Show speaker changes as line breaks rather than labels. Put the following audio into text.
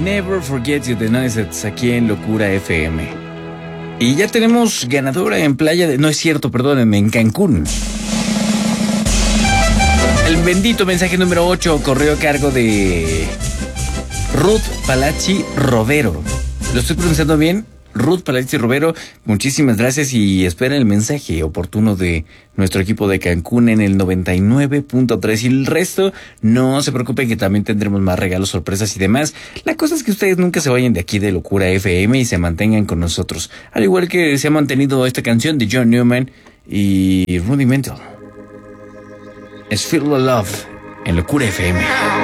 Never Forget You de Noisettes aquí en Locura FM. Y ya tenemos ganadora en Playa de... No es cierto, perdónenme, en Cancún. El bendito mensaje número 8 corrió a cargo de Ruth Palazzi Rovero. ¿Lo estoy pronunciando bien? Ruth Palazzi Rovero, muchísimas gracias y espera el mensaje oportuno de nuestro equipo de Cancún en el 99.3 y el resto, no se preocupen que también tendremos más regalos, sorpresas y demás. La cosa es que ustedes nunca se vayan de aquí de Locura FM y se mantengan con nosotros, al igual que se ha mantenido esta canción de John Newman y Rudimental. Es Feel the Love en Locura FM.